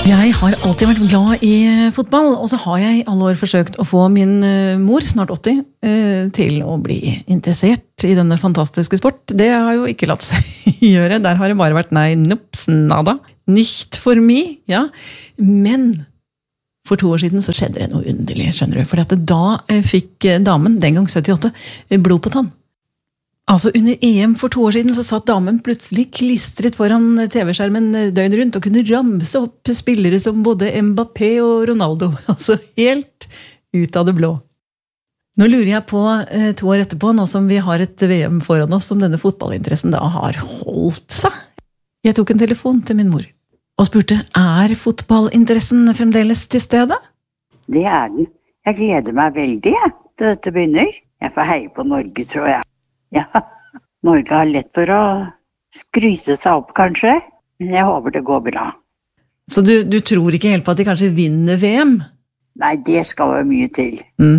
Jeg har alltid vært glad i fotball, og så har jeg i alle år forsøkt å få min mor, snart 80, til å bli interessert i denne fantastiske sport. Det har jo ikke latt seg gjøre. Der har det bare vært nei, nups, nada. Nicht for me, ja. Men for 2 år siden så skjedde det noe underlig, skjønner du. For da fikk damen, den gang 78, blod på tann. Altså under EM for 2 år siden så satt damen plutselig klistret foran TV-skjermen døgn rundt og kunne ramse opp spillere som både Mbappé og Ronaldo. Altså helt ut av det blå. Nå lurer jeg på 2 år etterpå, nå som vi har et VM foran oss, som denne fotballinteressen da har holdt seg. Jeg tok en telefon til min mor og spurte, fotballinteressen fremdeles til stede? Det den. Jeg gleder meg veldig til dette begynner. Jeg får heie på Norge, tror jeg. Ja, Norge har lett for å skryse seg opp, kanskje, men jeg håper det går bra. Så du tror ikke helt på at de kanskje vinner VM? Nei, det skal være mye til.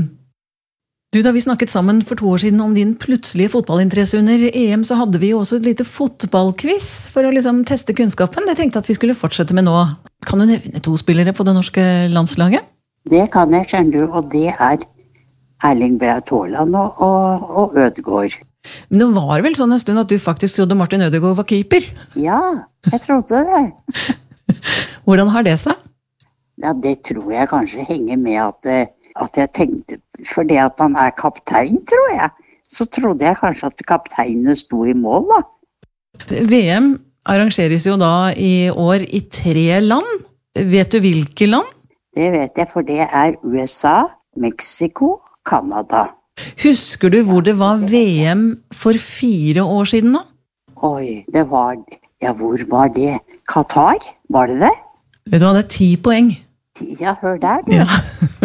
Du, da vi snakket sammen for 2 år siden om din plutselige fotballinteresse under EM, så hadde vi jo også et lite fotballquiz for å liksom teste kunnskapen. Jeg tenkte at vi skulle fortsette med nå. Kan du nevne 2 spillere på det norske landslaget? Det kan jeg, skjønner du, og det Erling Braut Haaland og Ødegaard. Men det var vel sånn en stund at du faktisk trodde Martin Ødegaard var keeper? Ja, jeg trodde det. Hvordan har det seg? Ja, det tror jeg kanskje henger med at jeg tenkte, fordi at han kaptein, tror jeg, så trodde jeg kanskje at kapteinene sto i mål, da. VM arrangeres jo da i år i 3 land. Vet du hvilke land? Det vet jeg, for det USA, Mexico, Canada. Husker du hvor det var VM for 4 år siden da? Oi, hvor var det? Qatar, var det det? Vet du hva, det 10 poeng. Ja, hør der, du. Ja.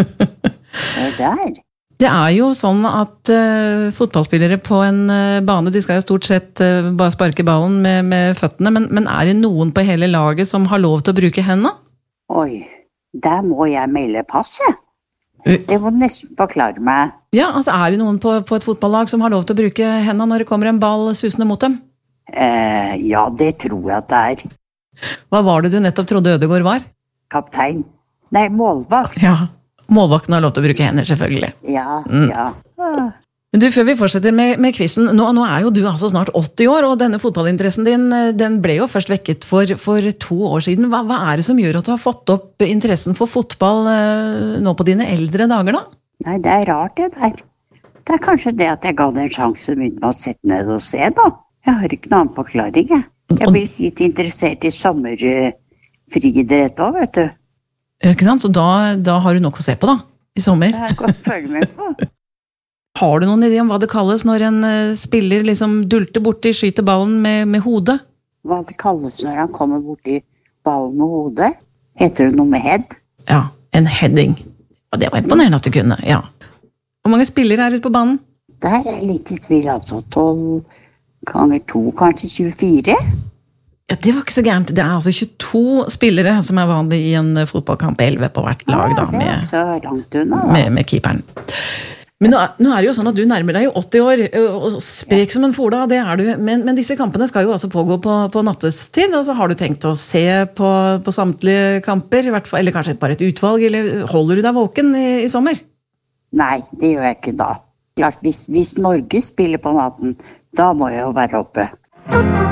Hør der. Det jo sånn at fotballspillere på en bane, de skal jo stort sett bare sparke ballen med føttene, men det noen på hele laget som har lov til å bruke hendene? Oi, der må jeg melde pass, jeg. Det må nesten forklare meg. Ja, altså det noen på et fotballag som har lov til å bruke hendene når det kommer en ball susende mot dem? Ja, det tror jeg at det Hva var det du nettopp trodde Ødegaard var? Kaptein. Nei, målvakt. Ja, målvakten har lov til å bruke hender, selvfølgelig. Ja, ja. Men du, før vi fortsetter med quizen, nå jo du altså snart 80 år, og denne fotballinteressen din, den ble jo først vekket for 2 år siden. Hva det som gjør at du har fått opp interessen for fotball nå på dine eldre dager da? Nei, det rart det der. Det kanskje det at jeg ga det en sjanse begynte med å sette ned og se da. Jeg har ikke noen annen forklaring, jeg. Jeg blir litt interessert i sommerfriidrett også, vet du. Ikke sant? Så da har du nok å se på da, i sommer. Det jeg kan følge med på. Har du noen idé om hva det kalles når en spiller liksom dulter borti, skyter ballen med hodet? Hva det kalles når han kommer borti ballen med hodet? Heter det noe med head? Ja, en heading. Og det var imponerende at du kunne, ja. Hvor mange spillere ute på banen? Der jeg litt i tvil, altså 12 ganger 2, kanskje 24? Ja, det var ikke så gærent. Det altså 22 spillere som vanlig i en fotballkamp, 11 på hvert lag da, det så langt unna, da. Med keeperen. Men nå det jo sånn at du nærmer deg jo 80 år, og sprek som en fola, det du. Men disse kampene skal jo altså pågå på nattestid, og så har du tenkt å se på samtlige kamper, eller kanskje bare et utvalg, eller holder du deg våken i sommer? Nei, det gjør jeg ikke da. Klart, hvis Norge spiller på natten, da må jeg jo være oppe.